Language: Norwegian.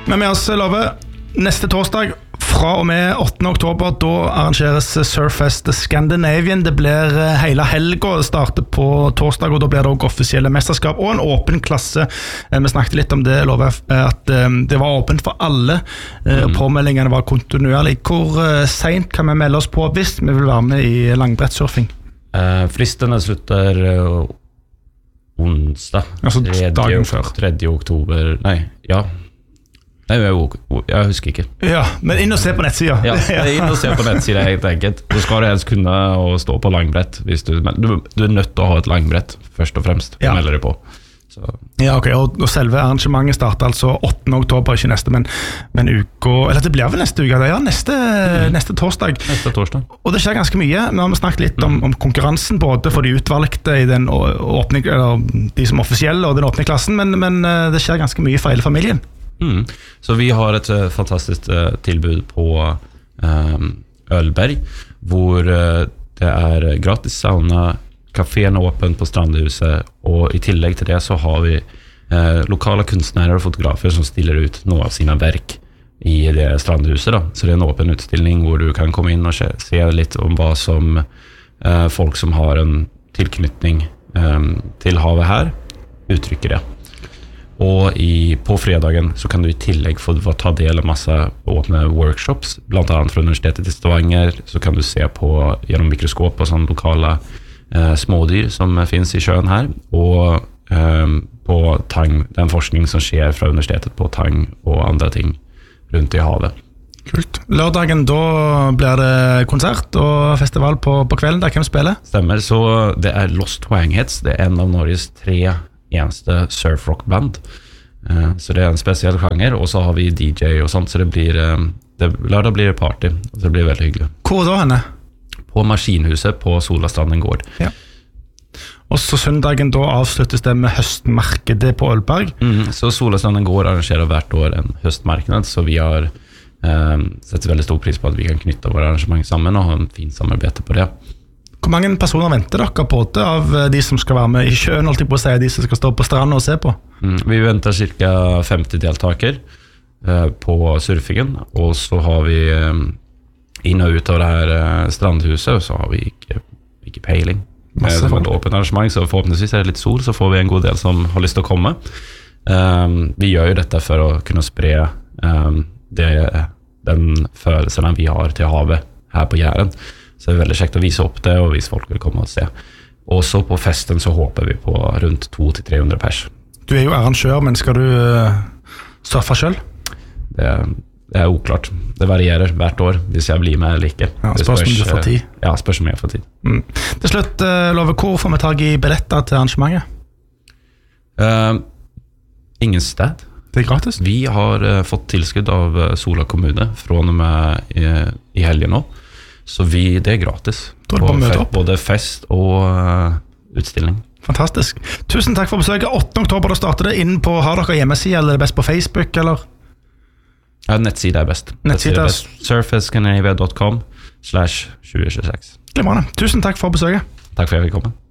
Men vi har lovet neste torsdag fra og med 8. oktober, da arrangeres Surfest Scandinavian. Det blir hele helga, starter på torsdag, og da blir det også offisielle mesterskap og en åpen klasse. Vi snakket litt om det, lovet, at det var åpent for alle. Påmeldingene var kontinuerlig. Hvor sent kan vi melde oss på hvis vi vil være med i langbrettsurfing? Fristene slutter onsdag. Altså dagen før. 3. oktober, Nei, jeg husker ikke. Ja, men inn og se på nettsida. Ja, inn og se på nettsida, helt enkelt. Du skal du helst kunne å stå på langbrett. Hvis du er nødt til å ha et langbrett, først og fremst. Du melder deg på. Så. Ja, ok, og selve arrangementet starter altså 8. oktober, ikke neste, men uka, eller det blir vel neste uke, neste torsdag. Neste torsdag. Og det skjer ganske mye. Vi har snakket litt om konkurransen, både for de utvalgte i den åpne, eller de som offisielle og den åpne klassen, men det skjer ganske mye for hele familien. Så vi har et fantastisk tilbud på Ølberg, hvor det er gratis sauna, kaféen åpen på Strandhuset, og i tillegg til det så har vi lokale kunstnere og fotografer som stiller ut noe av sine verk i det Strandhuset da. Så det er en åpen utstilling hvor du kan komme inn og se litt om hva som folk som har en tilknytning til havet her uttrykker det. Og på fredagen så kan du i tillegg få ta del av masse åpne workshops, blant annet fra Universitetet i Stavanger. Så kan du se på gjennom mikroskop på sånne lokale smådyr som finnes i sjøen her, og på tang, den forskning som skjer fra universitetet på tang og andre ting rundt i havet. Kult. Lørdagen, da blir det konsert og festival på kvelden, der hvem spiller? Stemmer, så det er Lost Wangheads, det er en av Norges 3 eneste surfrock-band. Så det er en spesiell sjanger, og så har vi DJ og sånt, så lørdag blir det party, så det blir veldig hyggelig. Hvor da henne? På Maskinhuset på Solastranden gård. Ja. Og så søndagen da avsluttes det med høstmarkedet på Ølberg. Så Solastranden gård arrangerer hvert år en høstmarked, så vi har sett veldig stor pris på at vi kan knytte våre arrangement sammen og ha en fin samarbeid på det. Hvor mange personer venter dere på det av de som skal være med i sjøen, holdt jeg på å si, de som skal stå på stranden og se på? Vi venter cirka 50 deltaker på surfingen, og så har vi inn og ut av det her strandhuset, og så har vi ikke peiling. Det er et åpent arrangement, så forhåpentligvis er det litt sol, så får vi en god del som har lyst til å komme. Vi gjør jo dette for å kunne spre den følelsen vi har til havet her på Jæren. Så det er veldig kjekt å vise opp det, og vise folk vil komme og se. Og så på festen så håper vi på rundt 200-300 pers. Du er jo arrangør, men skal du surfe selv? Det er oklart. Det varierer hvert år, hvis jeg blir med eller ikke. Ja, spørs om du får tid. Ja, spørs om jeg får tid. Til slutt, Love, hvor får vi tag i billetter til arrangementet? Ingen sted. Det er gratis? Vi har fått tilskudd av Sola kommune fra og med i helgen nå. Så det er gratis. Både fest og utstilling. Fantastisk. Tusen takk for besøket. 8. oktober da starter det. Har dere hjemmeside, eller er det best på Facebook, eller? Ja, nettside er best. Nettside er surfescandinavia.com/2026. Glimrende. Tusen takk for besøket. Takk for at jeg fikk komme.